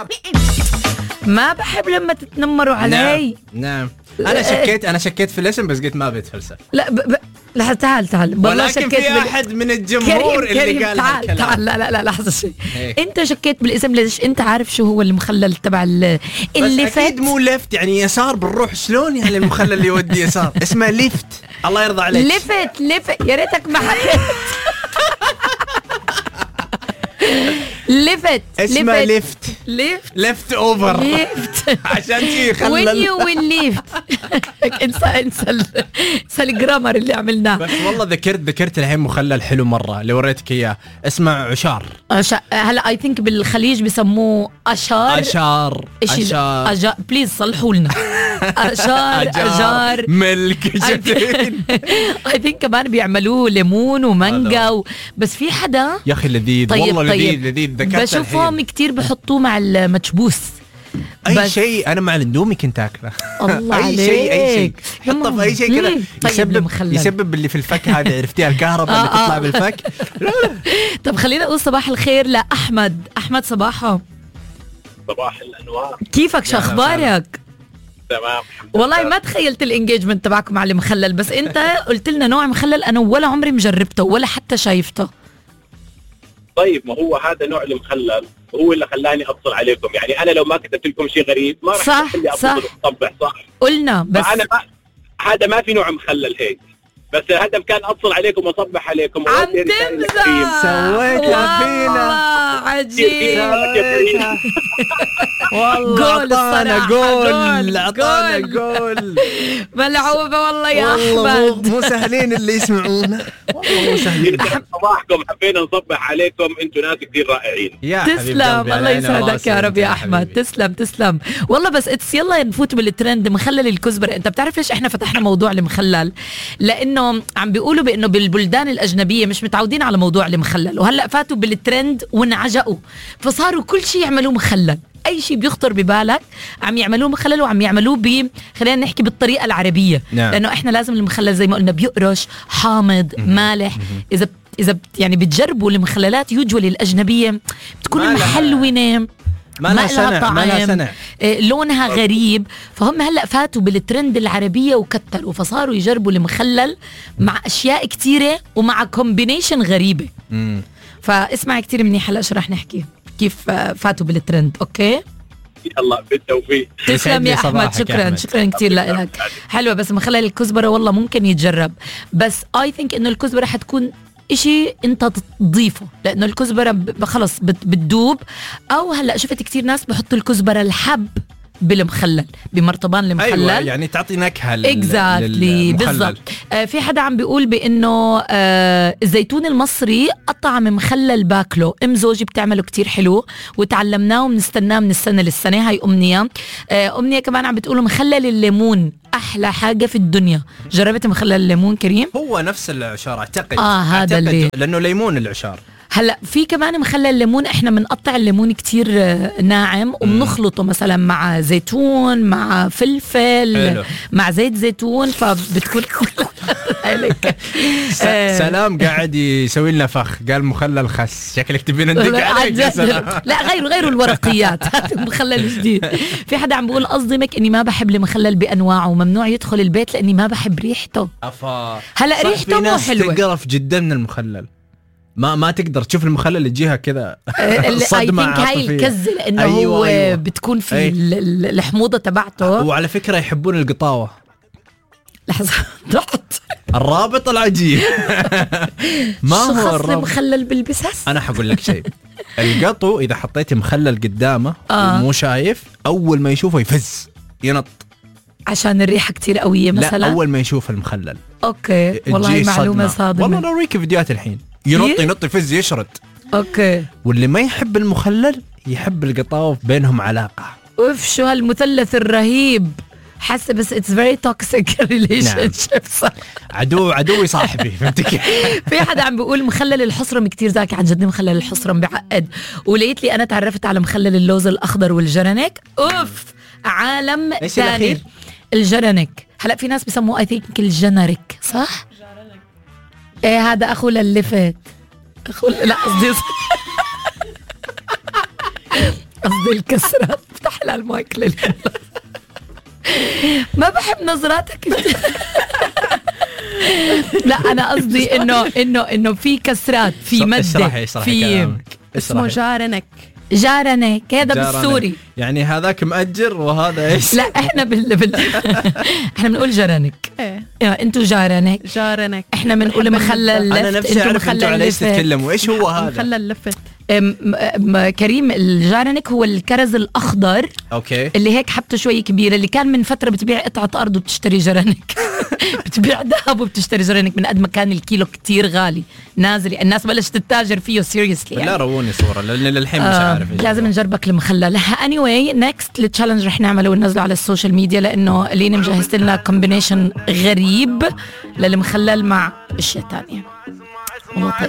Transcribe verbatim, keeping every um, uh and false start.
ما بحب لما تتنمروا علي. نعم, نعم. انا شكيت انا شكيت في الاسم بس قلت ما بيتفلسف. لا ب... ب... لا تعال تعال ولكن في بال... احد من الجمهور كريم اللي كريم قال تعال هالكلام. تعال لا لا لا لحظه شيء. انت شكيت بالاسم ليش؟ انت عارف شو هو المخلل تبع اللي بس اكيد مو ليفت يعني يسار بنروح شلون يعني المخلل اللي يودي يسار اسمه ليفت. الله يرضى عليك. لفت لفت يا ريتك ما حكيت. لفت اسمه ليفت ليفت ليفت اوفر ليفت عشان شي يخلل. وين يو وين ليفت. انسى انسى انسى الجرامر اللي عملناه. بس والله ذكرت ذكرت الحين مخلل حلو مره اللي وريتك اياه اسمه عشار. أشا... هلا اي ثينك بالخليج بسموه اشار اشار اشار أجا... بليز صلحوا لنا. اشار اجار ملك جتين. اي ثينك كمان بيعملوه ليمون ومانجا و... بس في حدا يا اخي لذيذ. طيب والله طيب. لذيذ لذيذ ذكرت بشوفهم كتير بحطوه مع المكبوس. اي شيء. انا مع الاندومي كنت اكله. الله اي شيء اي شيء حطه في اي شيء كذا يسبب طيب يسبب اللي في الفك هذه عرفتيها الكهرباء اللي تطلع بالفك. طب خلينا نقول صباح الخير لاحمد. احمد صباحه. صباح الانوار. كيفك شو اخبارك؟ تمام والله ما تخيلت الانجيجمنت تبعكم على المخلل بس انت قلت لنا نوع مخلل انا ولا عمري مجربته ولا حتى شايفته. طيب ما هو هذا نوع المخلل هو اللي خلاني اتصل عليكم. يعني انا لو ما كتبت لكم شيء غريب ما راح صح صح صبح صح قلنا بس انا ما هذا ما في نوع مخلل هيك. بس الهدف كان اتصل عليكم واصبح عليكم. عم تمزح. سويتها فينا عجيب. والله عطانا جول عطانا جول. ملعوبة والله يا أحمد. مو سهلين اللي يسمعونا والله مو سهلين. صباحكم حبينا نصبح عليكم. انتم ناس كثير رائعين. تسلم الله يسعدك يا رب يا أحمد. تسلم تسلم والله. بس اتس يلا نفوت بالترند مخلل الكزبرة. انت بتعرف ليش احنا فتحنا موضوع المخلل؟ لأنه عم بيقولوا بأنه بالبلدان الأجنبية مش متعودين على موضوع المخلل وهلأ فاتوا بالترند وانعجقوا فصاروا كل شيء يعملوه مخلل. أي شيء بيخطر ببالك عم يعملوه مخلل وعم يعملوه ب خلينا نحكي بالطريقة العربية. نعم. لأنه إحنا لازم المخلل زي ما قلنا بيقرش حامض مالح. إذا إذا يعني بتجربوا المخللات يوجوالي الأجنبية بتكون محلونة ما لها سنع ما لها سنع لونها غريب. فهم هلأ فاتوا بالترند العربية وكتروا فصاروا يجربوا المخلل مع أشياء كتيرة ومع كومبينيشن غريبة. مم. فاسمع كتير منيح هلأ شو رح نحكي كيف فاتوا بالترند. أوكي يلا بالتوفيق. تسلم يا أحمد. شكرا أحمد. شكرا كتير لك. حلوة بس مخلل الكزبرة والله ممكن يتجرب بس I think إنه الكزبرة حتكون إشي أنت تضيفه لأنه الكزبرة خلص بتدوب. أو هلأ شفت كتير ناس بحطوا الكزبرة الحب بالمخلل بمرطبان المخلل. أيوة يعني تعطي نكهة exactly بالضبط. آه في حدا عم بيقول بأنه آه الزيتون المصري أطعم مخلل باكله. أم زوجي بتعمله كتير حلو وتعلمناه وبنستناه من السنة للسنة. هاي أمنية. آه أمنية كمان عم بتقوله مخلل الليمون أحلى حاجة في الدنيا. جربت مخلل الليمون كريم؟ هو نفس العشار أعتقد. آه هذا اللي لأنه ليمون العشار. هلا في كمان مخلل الليمون احنا بنقطع الليمون كتير ناعم وبنخلطه مثلا مع زيتون مع فلفل حلو. مع زيت زيتون فبتكون سلام قاعد يسوي لنا فخ قال مخلل خس. شكلك تبين ندق عليك. لا غيره غيره الورقيات. هذا مخلل جديد. في حدا عم بيقول أصدمك اني ما بحب المخلل بانواعه وممنوع يدخل البيت لاني ما بحب ريحته. افا هلا ريحته مو حلوه. تقرف جدا من المخلل. ما ما تقدر تشوف المخلل اللي تجيها كذا صدمة عاطفية. هاي الكزة لأنه أيوة هو أيوة. بتكون في أيوة. الحموضة تبعته. وعلى فكرة يحبون القطاوة. لحظة ضغط الرابط العجيب. ما هو الرابط مخلل بالبسس. أنا حقول لك شيء. القطو إذا حطيت مخلل قدامه آه. ومو شايف أول ما يشوفه يفز ينط عشان الريحة كتير قوية مثلا. لا أول ما يشوف المخلل. أوكي والله معلومة صادمة. والله نوريك فيديوهات الحين ينط ينط يفز يشرد. اوكي. واللي ما يحب المخلل يحب القطاوة بينهم علاقة. اوف شو هالمثلث الرهيب. حاسه بس اتس فيري توكسيك ريليشن شيب. عدو عدوي صاحبي فهمتك. في حدا عم بيقول مخلل الحصرم كتير زاكي. عن جد مخلل الحصرم بعقد. ولقيت لي انا تعرفت على مخلل اللوز الاخضر والجرنك. اوف عالم ثاني. الجرنك هلا في ناس بيسموه اي ثينك الجنرك صح. ايه هذا اخو للفت اخو لا قصدي قصدي الكسرات. افتح لها المايك لل ما بحب نظراتك. لا انا قصدي انه انه انه في كسرات في مد في اسمه جارنك. جارنك هذا بالسوري يعني هذاك مأجر وهذا ايش؟ لا احنا بال, بال... احنا بنقول جارنك. ايه انتوا جارنك جارنك احنا بنقول مخلل لفت. انا نفسي اعرف انتوا على ايش تتكلموا. ايش هو هذا مخلل لفت؟ كريم الجارنك هو الكرز الاخضر اوكي اللي هيك حبته شوي كبيره، اللي كان من فتره بتبيع قطعه ارض وبتشتري جرانك. بتبيع ذهب وبتشتري جرانك من قد ما كان الكيلو كتير غالي نازل. الناس بلشت تتاجر فيه سيريسلي يعني. لا رووني صوره لان للحين مش آه عارف. لازم نجربك المخلل. اني واي نكست التشالنج رح نعمله وننزله على السوشيال ميديا، لانه لينا مجهزت لنا كومبينيشن غريب للمخلل مع اشياء تانية. والله